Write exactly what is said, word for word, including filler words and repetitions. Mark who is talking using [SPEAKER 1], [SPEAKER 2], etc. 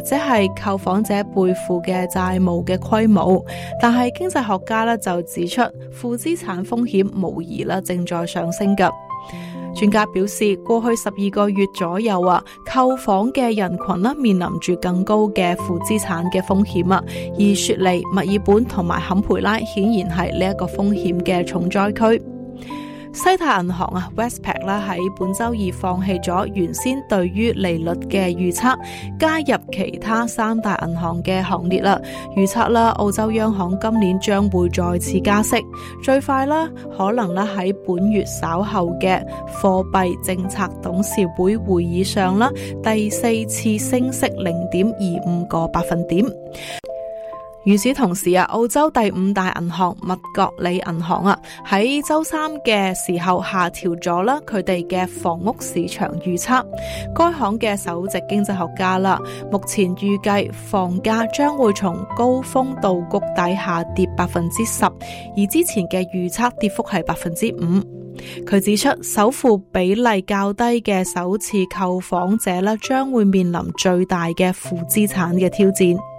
[SPEAKER 1] 者係購房者背負嘅債務嘅規模，但係經濟學家咧就指出，負資產風險無疑啦正在上升㗎。專家表示，過去十二個月左右啊，購房嘅人群啦面臨住更高嘅負資產嘅風險啊，而雪梨、墨爾本同埋坎培拉顯然係呢一個風險嘅重災區。西太銀行啊 Westpac 啦喺本周二放棄咗原先對於利率嘅預測，加入其他三大銀行嘅行列啦。預測啦，澳洲央行今年將會再次加息，最快啦可能啦喺本月稍後嘅貨幣政策董事會會議上啦，第四次升息零點二五個百分點。與此同時啊，澳洲第五大銀行麥覺里銀行啊，喺周三嘅時候下調咗啦佢哋嘅房屋市場預測。該行嘅首席經濟學家啦，目前預計房價將會從高峰到谷底下跌百分之十，而之前嘅預測跌幅係百分之五。佢指出，首付比例較低嘅首次購房者啦，將會面臨最大嘅負資產嘅挑戰。